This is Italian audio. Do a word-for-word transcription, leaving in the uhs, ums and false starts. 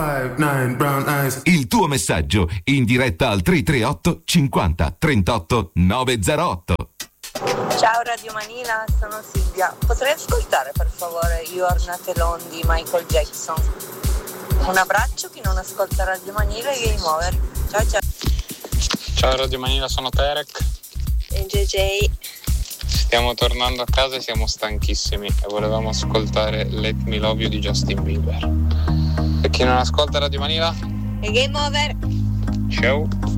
Il tuo messaggio in diretta al tre tre otto cinquanta trentotto novecentootto. Ciao Radio Manila, sono Silvia. Potrei ascoltare per favore You Are Not Alone di Michael Jackson? Un abbraccio, chi non ascolta Radio Manila e Game Over. Ciao ciao. Ciao Radio Manila, sono Terek e J J. Stiamo tornando a casa e siamo stanchissimi e volevamo ascoltare Let Me Love You di Justin Bieber. E chi non ascolta Radio Manila? E Game Over. Ciao.